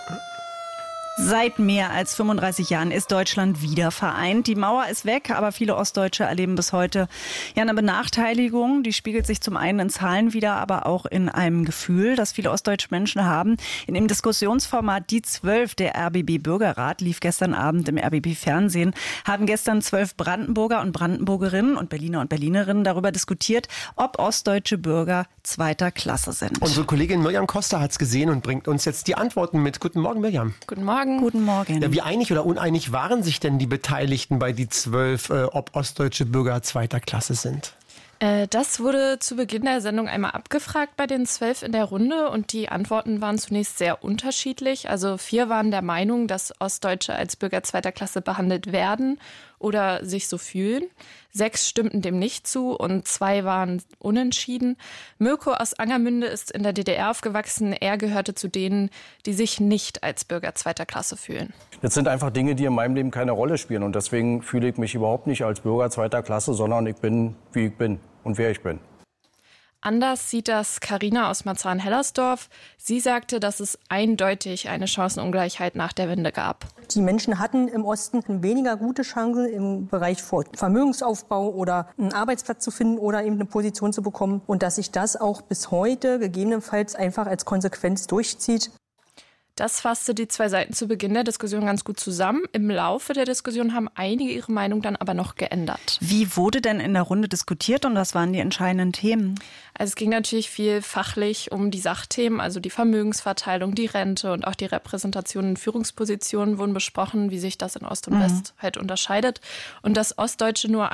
Seit mehr als 35 Jahren ist Deutschland wieder vereint. Die Mauer ist weg, aber viele Ostdeutsche erleben bis heute eine Benachteiligung. Die spiegelt sich zum einen in Zahlen wider, aber auch in einem Gefühl, das viele ostdeutsche Menschen haben. In dem Diskussionsformat Die 12, der RBB Bürgerrat, lief gestern Abend im RBB Fernsehen, haben gestern 12 Brandenburger und Brandenburgerinnen und Berliner und Berlinerinnen darüber diskutiert, ob ostdeutsche Bürger zweiter Klasse sind. Unsere Kollegin Mirjam Costa hat es gesehen und bringt uns jetzt die Antworten mit. Guten Morgen, Mirjam. Guten Morgen. Guten Morgen. Ja, wie einig oder uneinig waren sich denn die Beteiligten bei die 12, ob ostdeutsche Bürger zweiter Klasse sind? Das wurde zu Beginn der Sendung einmal abgefragt bei den 12 in der Runde und die Antworten waren zunächst sehr unterschiedlich. Also 4 waren der Meinung, dass Ostdeutsche als Bürger zweiter Klasse behandelt werden oder sich so fühlen. 6 stimmten dem nicht zu und 2 waren unentschieden. Mirko aus Angermünde ist in der DDR aufgewachsen. Er gehörte zu denen, die sich nicht als Bürger zweiter Klasse fühlen. Das sind einfach Dinge, die in meinem Leben keine Rolle spielen. Und deswegen fühle ich mich überhaupt nicht als Bürger zweiter Klasse, sondern ich bin, wie ich bin und wer ich bin. Anders sieht das Carina aus Marzahn-Hellersdorf. Sie sagte, dass es eindeutig eine Chancenungleichheit nach der Wende gab. Die Menschen hatten im Osten weniger gute Chancen im Bereich Vermögensaufbau oder einen Arbeitsplatz zu finden oder eben eine Position zu bekommen. Und dass sich das auch bis heute gegebenenfalls einfach als Konsequenz durchzieht. Das fasste die 2 Seiten zu Beginn der Diskussion ganz gut zusammen. Im Laufe der Diskussion haben einige ihre Meinung dann aber noch geändert. Wie wurde denn in der Runde diskutiert und was waren die entscheidenden Themen? Also es ging natürlich viel fachlich um die Sachthemen, also die Vermögensverteilung, die Rente und auch die Repräsentation in Führungspositionen wurden besprochen, wie sich das in Ost und West halt unterscheidet. Und dass Ostdeutsche nur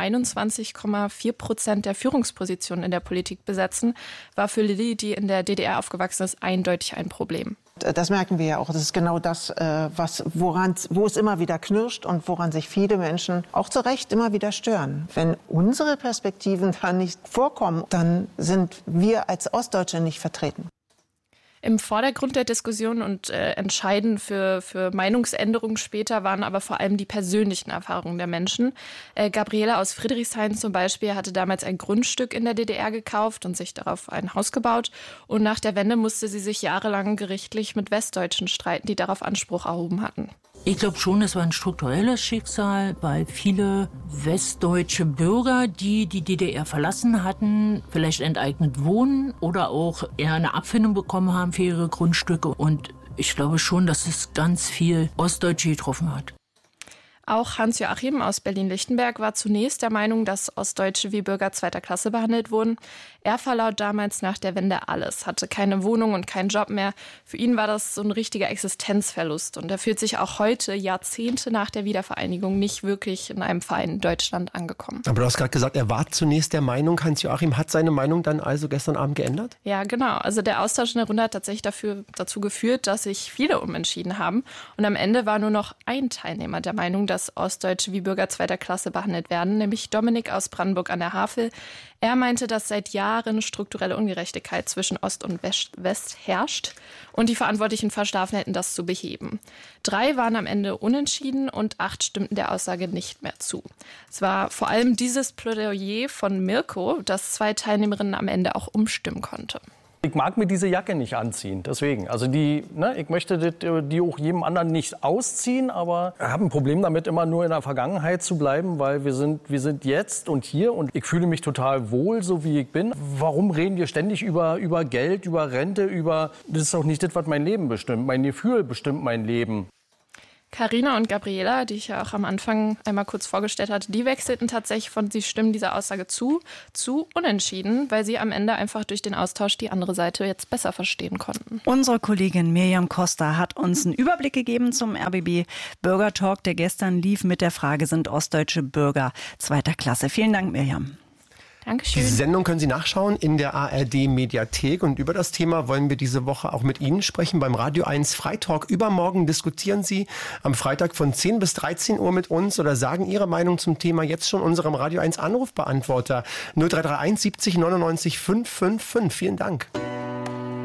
21,4% der Führungspositionen in der Politik besetzen, war für Lilly, die in der DDR aufgewachsen ist, eindeutig ein Problem. Das merken wir ja auch. Das ist genau das, wo es immer wieder knirscht und woran sich viele Menschen auch zu Recht immer wieder stören. Wenn unsere Perspektiven da nicht vorkommen, dann sind wir als Ostdeutsche nicht vertreten. Im Vordergrund der Diskussion und entscheidend für Meinungsänderungen später waren aber vor allem die persönlichen Erfahrungen der Menschen. Gabriela aus Friedrichshain zum Beispiel hatte damals ein Grundstück in der DDR gekauft und sich darauf ein Haus gebaut. Und nach der Wende musste sie sich jahrelang gerichtlich mit Westdeutschen streiten, die darauf Anspruch erhoben hatten. Ich glaube schon, es war ein strukturelles Schicksal, weil viele westdeutsche Bürger, die die DDR verlassen hatten, vielleicht enteignet wohnen oder auch eher eine Abfindung bekommen haben für ihre Grundstücke. Und ich glaube schon, dass es ganz viel Ostdeutsche getroffen hat. Auch Hans-Joachim aus Berlin-Lichtenberg war zunächst der Meinung, dass Ostdeutsche wie Bürger zweiter Klasse behandelt wurden. Er verlor damals nach der Wende alles, hatte keine Wohnung und keinen Job mehr. Für ihn war das so ein richtiger Existenzverlust. Und er fühlt sich auch heute, Jahrzehnte nach der Wiedervereinigung, nicht wirklich in einem Verein Deutschland angekommen. Aber du hast gerade gesagt, er war zunächst der Meinung, Hans-Joachim hat seine Meinung dann also gestern Abend geändert? Ja, genau. Also der Austausch in der Runde hat tatsächlich dazu geführt, dass sich viele umentschieden haben. Und am Ende war nur noch ein Teilnehmer der Meinung, dass Ostdeutsche wie Bürger zweiter Klasse behandelt werden, nämlich Dominik aus Brandenburg an der Havel. Er meinte, dass seit Jahren strukturelle Ungerechtigkeit zwischen Ost und West herrscht und die Verantwortlichen verschlafen hätten, das zu beheben. 3 waren am Ende unentschieden und 8 stimmten der Aussage nicht mehr zu. Es war vor allem dieses Plädoyer von Mirko, das 2 Teilnehmerinnen am Ende auch umstimmen konnte. Ich mag mir diese Jacke nicht anziehen, deswegen. Also ich möchte die auch jedem anderen nicht ausziehen, aber ich habe ein Problem damit, immer nur in der Vergangenheit zu bleiben, weil wir sind jetzt und hier und ich fühle mich total wohl, so wie ich bin. Warum reden wir ständig über Geld, über Rente, das ist doch nicht das, was mein Leben bestimmt. Mein Gefühl bestimmt mein Leben. Carina und Gabriela, die ich ja auch am Anfang einmal kurz vorgestellt hatte, die wechselten tatsächlich von sie stimmen dieser Aussage zu unentschieden, weil sie am Ende einfach durch den Austausch die andere Seite jetzt besser verstehen konnten. Unsere Kollegin Mirjam Costa hat uns einen Überblick gegeben zum RBB Bürgertalk, der gestern lief mit der Frage, sind ostdeutsche Bürger zweiter Klasse? Vielen Dank, Mirjam. Dankeschön. Die Sendung können Sie nachschauen in der ARD-Mediathek. Und über das Thema wollen wir diese Woche auch mit Ihnen sprechen beim Radio 1 Freitalk. Übermorgen diskutieren Sie am Freitag von 10 bis 13 Uhr mit uns oder sagen Ihre Meinung zum Thema jetzt schon unserem Radio 1 Anrufbeantworter 0331 70 99 555. Vielen Dank.